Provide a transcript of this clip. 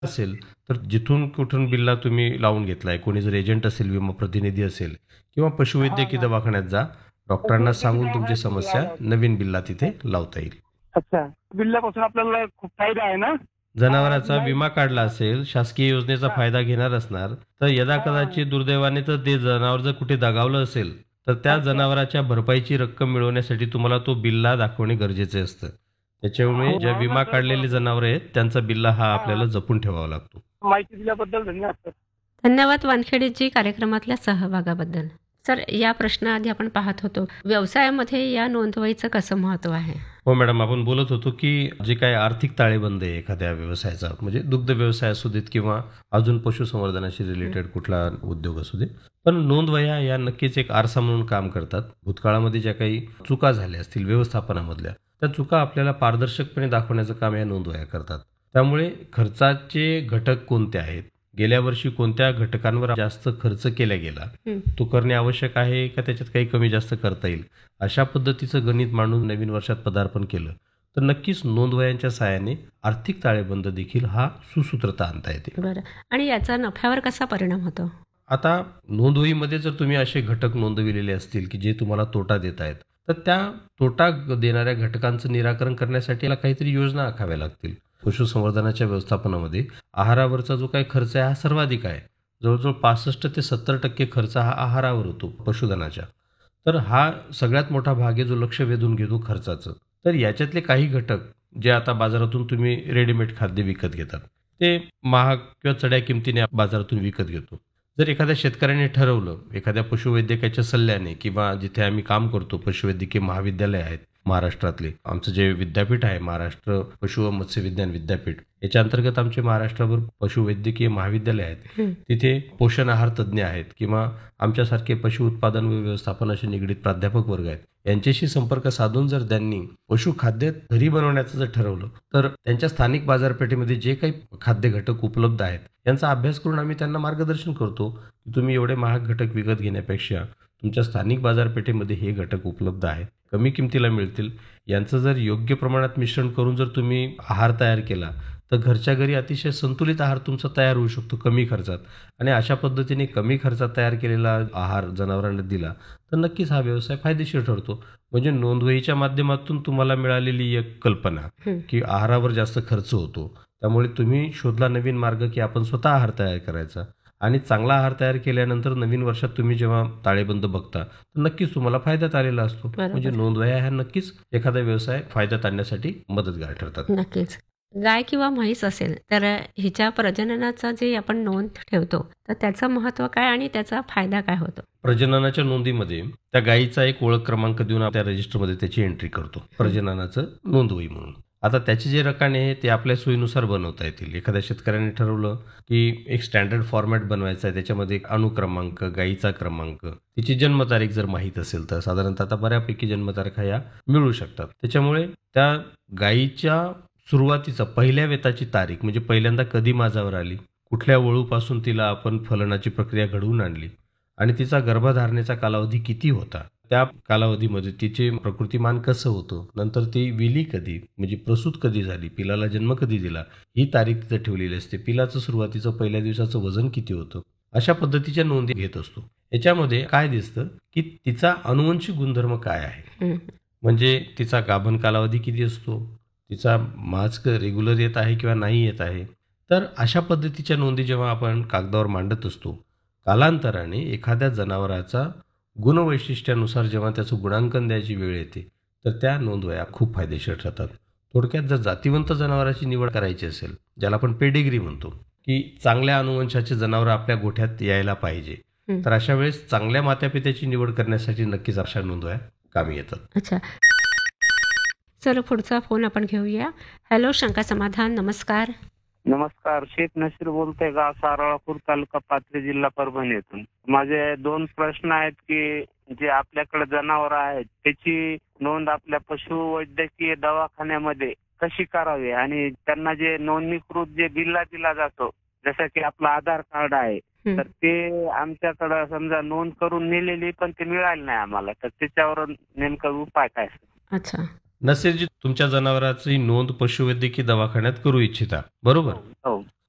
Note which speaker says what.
Speaker 1: असेल, तर जिथून कुठून बिल्ला तुम्ही लावून घेतलाय, कोणी जर एजंट असेल, विमा प्रतिनिधी असेल किंवा
Speaker 2: हा
Speaker 1: पशुवैद्यकीय
Speaker 2: हा.
Speaker 1: दवाखान्यात जा. डॉक्टरांना
Speaker 2: पशुवैद्यकीय
Speaker 1: सांगून तुमची
Speaker 2: दवाखान्यात
Speaker 1: समस्या
Speaker 2: लावला
Speaker 1: नवीन बिल्ला तिथे
Speaker 2: होता.
Speaker 1: लावता येईल.
Speaker 2: अच्छा, बिल्ल्यापासून आपल्याला खूप फायदा आहे ना?
Speaker 1: जनावराचा
Speaker 2: नाही.
Speaker 1: विमा काढला असेल, शासकीय योजनेचा
Speaker 2: हा
Speaker 1: फायदा घेणार असणार, तर
Speaker 2: हा.
Speaker 1: यदाकदाचित दुर्दैवाने तर ते जनावर जर कुठे दगावलं असेल, तर त्या
Speaker 2: अच्छा.
Speaker 1: जनावराच्या भरपाईची रक्कम मिळवण्यासाठी तुम्हाला तो बिल्ला दाखवणे गरजेचे असतं. त्याच्यामुळे ज्या
Speaker 2: हो ना
Speaker 1: विमा
Speaker 2: सर,
Speaker 1: काढलेली
Speaker 2: बरोबर.
Speaker 1: जनावरं आहेत, त्यांचा बिल्ला हा
Speaker 2: हा,
Speaker 1: आपल्याला जपून ठेवावा लागतो.
Speaker 2: माहिती दिल्याबद्दल धन्यवाद सर.
Speaker 3: धन्यवाद वानखेडेजी कार्यक्रमातल्या सहभागाबद्दल. सर, या प्रश्नाआधी आपण पाहत होतो, व्यवसायामध्ये या नोंदवहीचं कसं महत्त्व आहे?
Speaker 1: हो मॅडम, आपण बोलत होतो की जे काही आर्थिक ताळेबंद आहे एखाद्या व्यवसायाचा, म्हणजे दुग्ध व्यवसाय असू देत किंवा अजून पशुसंवर्धनाशी रिलेटेड कुठला उद्योग असू दे, पण नोंदवह्या या नक्कीच एक आरसा म्हणून काम करतात. भूतकाळामध्ये ज्या काही चुका झाल्या असतील व्यवस्थापनामधल्या, त्या चुका आपल्याला पारदर्शकपणे दाखवण्याचं काम या नोंदवह्या करतात. त्यामुळे खर्चाचे घटक कोणते आहेत, गेल्या वर्षी कोणत्या घटकांवर जास्त खर्च केला गेला,
Speaker 3: हं.
Speaker 1: तो करणे आवश्यक आहे का त्याच्यात काही कमी जास्त करता येईल, अशा पद्धतीचं गणित मांडून नवीन वर्षात पदार्पण केलं तर नक्कीच नोंदवह्यांच्या सहाय्याने आर्थिक ताळेबंद देखील हा सुसूत्रता आणता येते.
Speaker 3: बरं. आणि याचा नफ्यावर कसा परिणाम होतो?
Speaker 1: आता नोंदवहीमध्ये जर तुम्ही असे घटक नोंदविलेले असतील की जे तुम्हाला तोटा देत आहेत, तर त्या तोटा देणाऱ्या घटकांचं निराकरण करण्यासाठी याला काहीतरी योजना आखाव्या लागतील. पशुसंवर्धनाच्या व्यवस्थापनामध्ये आहारावरचा जो काही खर्च आहे हा सर्वाधिक आहे. जवळजवळ 65% ते 70% खर्च हा आहारावर होतो पशुधनाच्या. तर हा सगळ्यात मोठा भाग आहे जो लक्ष वेधून घेतो खर्चाचं. तर याच्यातले काही घटक जे आता बाजारातून तुम्ही रेडीमेड खाद्य विकत घेतात, ते महाग किंवा चढ्या किमतीने बाजारातून विकत घेतो. जर एखाद्या शेतकऱ्याने ठरवलं, एखाद्या पशुवैद्यकाच्या सल्ल्याने किंवा जिथे आम्ही काम करतो, पशुवैद्यकीय महाविद्यालय आहेत महाराष्ट्रातले, आमचं जे विद्यापीठ आहे महाराष्ट्र पशु व मत्स्य विज्ञान विद्यापीठ, याच्या अंतर्गत आमचे महाराष्ट्रभर पशुवैद्यकीय महाविद्यालय आहेत.
Speaker 3: हं.
Speaker 1: तिथे पोषण आहार तज्ज्ञ आहेत किंवा आमच्यासारखे पशु उत्पादन व व्यवस्थापनाशी निगडीत प्राध्यापक वर्ग आहेत. यांच्याशी संपर्क साधून जर त्यांनी पशुखाद्य घरी बनवण्याचं जर ठरवलं, तर त्यांच्या स्थानिक बाजारपेठेमध्ये जे काही खाद्य घटक उपलब्ध आहेत यांचा अभ्यास करून आम्ही त्यांना मार्गदर्शन करतो की तुम्ही एवढे महाग घटक विकत घेण्यापेक्षा तुमच्या स्थानिक बाजारपेठेमध्ये हे घटक उपलब्ध आहेत, कमी किमतीला मिळतील. यांचं जर योग्य प्रमाणात मिश्रण करून जर तुम्ही आहार तयार केला, तर घरच्या घरी अतिशय संतुलित आहार तुमचा तयार होऊ शकतो कमी खर्चात. आणि अशा पद्धतीने कमी खर्चात तयार केलेला आहार जनावरांना दिला तर नक्कीच हा व्यवसाय फायदेशीर ठरतो. म्हणजे नोंदवहीच्या माध्यमातून तुम्हाला मिळालेली एक कल्पना
Speaker 3: हं.
Speaker 1: की आहारावर जास्त खर्च होतो, त्यामुळे तुम्ही शोधला नवीन मार्ग की आपण स्वतः आहार तयार करायचा. आणि चांगला आहार तयार केल्यानंतर नवीन वर्षात तुम्ही जेव्हा ताळेबंद बघता तर नक्कीच तुम्हाला फायद्यात आलेला असतो. म्हणजे
Speaker 3: बरोबर.
Speaker 1: नोंदवह्या ह्या नक्कीच एखादा व्यवसाय फायद्यात आणण्यासाठी मदतगार ठरतात.
Speaker 3: नक्कीच. गाय किंवा म्हैस असेल, तर हिच्या प्रजननाचा जे आपण नोंद ठेवतो, तर त्याचं महत्त्व काय आणि त्याचा फायदा काय होतो?
Speaker 1: प्रजननाच्या नोंदीमध्ये त्या गायीचा एक ओळख क्रमांक देऊन त्या रजिस्टरमध्ये त्याची एंट्री करतो प्रजननाचं नोंदवही म्हणून. आता त्याचे जे रकाने आहे ते आपल्या सोयीनुसार बनवता येतील. एखाद्या शेतकऱ्याने ठरवलं की एक स्टँडर्ड फॉर्मॅट बनवायचा आहे, त्याच्यामध्ये एक अनुक्रमांक, गायीचा क्रमांक, तिची जन्मतारीख जर माहीत असेल तर साधारणतः आता बऱ्यापैकी जन्मतारखा या मिळू शकतात. त्याच्यामुळे त्या गायीच्या सुरुवातीचा पहिल्या वेताची तारीख, म्हणजे पहिल्यांदा कधी माझावर आली, कुठल्या वळूपासून तिला आपण फलनाची प्रक्रिया घडवून आणली आणि तिचा गर्भधारणेचा कालावधी किती होता, त्या कालावधीमध्ये तिचे प्रकृतिमान कसं होतं, नंतर ती विली कधी, म्हणजे प्रसूत कधी झाली, पिलाला जन्म कधी दिला, ही तारीख तिथं ठेवलेली असते. पिलाचं सुरुवातीचं पहिल्या दिवसाचं वजन किती होतं, अशा पद्धतीच्या नोंदी घेत असतो. याच्यामध्ये काय दिसतं की तिचा अनुवंशिक गुणधर्म काय आहे,
Speaker 3: हं.
Speaker 1: म्हणजे तिचा गाभण कालावधी किती असतो, तिचा माज रेग्युलर येत आहे किंवा नाही येत आहे. तर अशा पद्धतीच्या नोंदी जेव्हा आपण कागदावर मांडत असतो, कालांतराने एखाद्या जनावराचा गुणवैशिष्ट्यानुसार जेव्हा त्याचं गुणांकन द्यायची वेळ येते, तर त्या नोंदवह्या खूप फायदेशीर ठरतात. थोडक्यात जर जातिवंत जनावराची निवड करायची असेल, ज्याला आपण पेडिग्री म्हणतो, की चांगल्या अनुवंशाचे जनावर आपल्या गोठ्यात यायला पाहिजे,
Speaker 3: हं.
Speaker 1: तर अशा वेळेस चांगल्या मातापित्याची निवड करण्यासाठी नक्कीच अशा नोंदवह्या कामी येतात.
Speaker 3: अच्छा. चलो पुढचा फोन आपण घेऊया. हॅलो, शंका समाधान, नमस्कार.
Speaker 2: नमस्कार, शेख नसीर बोलतोय, गाव सारळापूर, तालुका पाथरी, जिल्हा परभणी येथून. माझे 2 प्रश्न आहेत की जे आपल्याकडे जनावर आहेत त्याची नोंद आपल्या पशुवैद्यकीय दवाखान्यामध्ये कशी करावी आणि त्यांना जे नोंदणीकृत जे बिल्ला दिला जातो, जसं की आपलं आधार कार्ड आहे,
Speaker 3: हं.
Speaker 2: तर ते आमच्याकडे समजा नोंद करून नेलेली पण ते मिळालं नाही आम्हाला, तर त्याच्यावर नेमका उपाय काय?
Speaker 3: अच्छा.
Speaker 1: नसेल जी तुमच्या जनावराची नोंद पशुवैद्यकीय दवाखान्यात करू इच्छिता, बरोबर?
Speaker 2: हो.